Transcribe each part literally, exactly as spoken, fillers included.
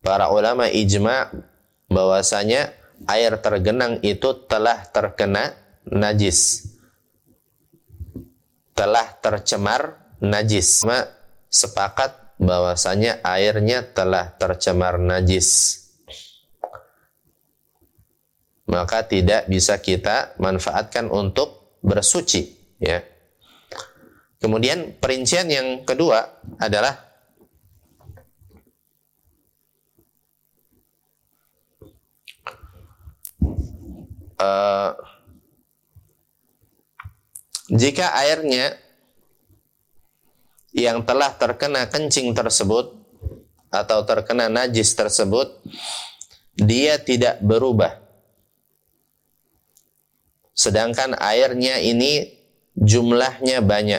para ulama ijma' bahwasanya air tergenang itu telah terkena najis, telah tercemar najis. Ma sepakat bahwasanya airnya telah tercemar najis, maka tidak bisa kita manfaatkan untuk bersuci, ya. Kemudian perincian yang kedua adalah uh, jika airnya yang telah terkena kencing tersebut atau terkena najis tersebut dia tidak berubah, sedangkan airnya ini jumlahnya banyak,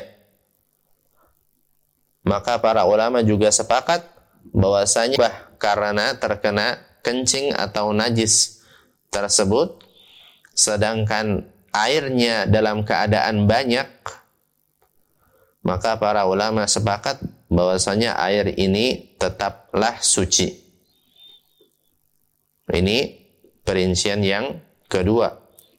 maka para ulama juga sepakat bahwasanya bah karena terkena kencing atau najis tersebut, sedangkan airnya dalam keadaan banyak, maka para ulama sepakat bahwasanya air ini tetaplah suci. Ini perincian yang kedua.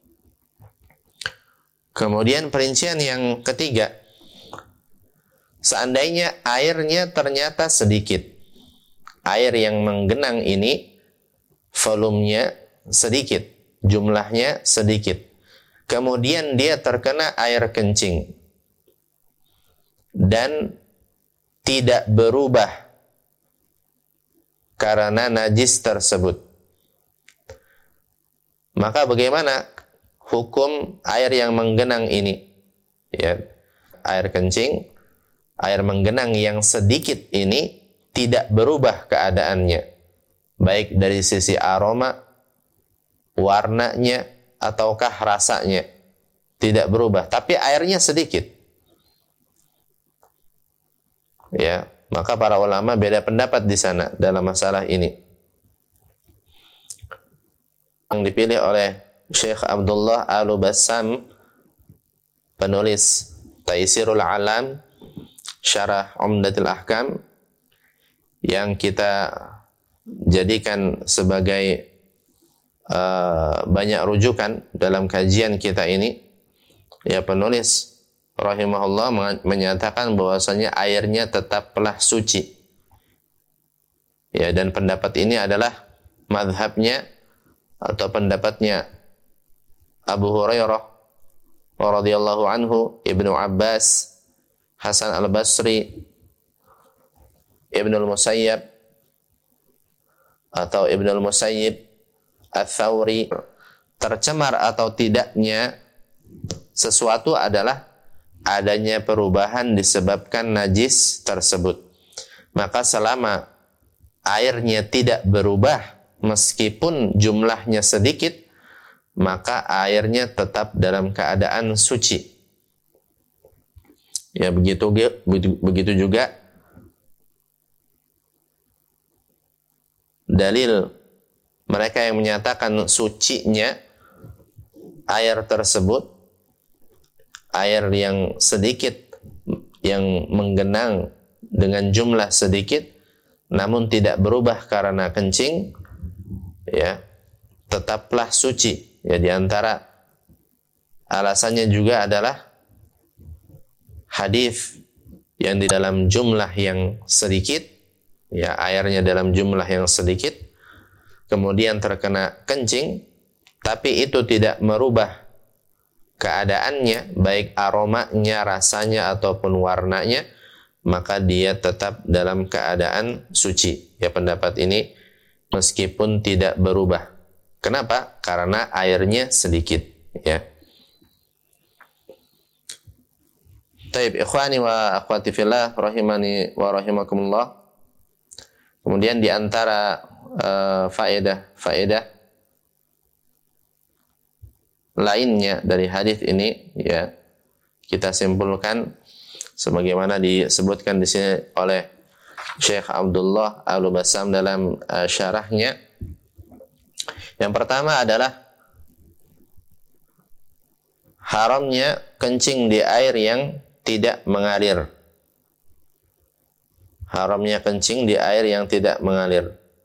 Kemudian perincian yang ketiga, seandainya airnya ternyata sedikit, air yang menggenang ini volumenya sedikit, jumlahnya sedikit, kemudian dia terkena air kencing dan tidak berubah karena najis tersebut, maka bagaimana hukum air yang menggenang ini? Ya, air kencing, air menggenang yang sedikit ini tidak berubah keadaannya, baik dari sisi aroma, warnanya, ataukah rasanya, tidak berubah, tapi airnya sedikit. Ya, maka para ulama beda pendapat di sana dalam masalah ini. Yang dipilih oleh Syekh Abdullah Al-Bassam, penulis Taisirul Alam Syarah Umdatul Ahkam, yang kita jadikan sebagai uh, banyak rujukan dalam kajian kita ini, ya, penulis rahimahullah menyatakan bahwasanya airnya tetaplah suci. Ya, dan pendapat ini adalah mazhabnya atau pendapatnya Abu Hurairah radhiyallahu anhu, Ibnu Abbas, Hasan Al-Basri, Ibnu Al-Musayyib atau Ibnu Al-Musayyib, Ats-Tsauri. Tercemar atau tidaknya sesuatu adalah adanya perubahan disebabkan najis tersebut. Maka selama airnya tidak berubah meskipun jumlahnya sedikit, maka airnya tetap dalam keadaan suci. Ya, begitu begitu juga dalil mereka yang menyatakan sucinya air tersebut, air yang sedikit, yang menggenang dengan jumlah sedikit namun tidak berubah karena kencing, ya, tetaplah suci. Ya, di antara alasannya juga adalah hadis yang di dalam jumlah yang sedikit, ya, airnya dalam jumlah yang sedikit kemudian terkena kencing, tapi itu tidak merubah keadaannya, baik aromanya, rasanya, ataupun warnanya, maka dia tetap dalam keadaan suci. Ya, pendapat ini meskipun tidak berubah. Kenapa? Karena airnya sedikit. Ya. Taib, ikhwani wa akhwati fillah, rahimani wa rahimakumullah. Kemudian di antara uh, faedah-faedah lainnya dari hadis ini, ya, kita simpulkan sebagaimana disebutkan di sini oleh Syekh Abdullah Al-Bassam dalam uh, syarahnya. Yang pertama adalah haramnya kencing di air yang tidak mengalir. Haramnya kencing di air yang tidak mengalir.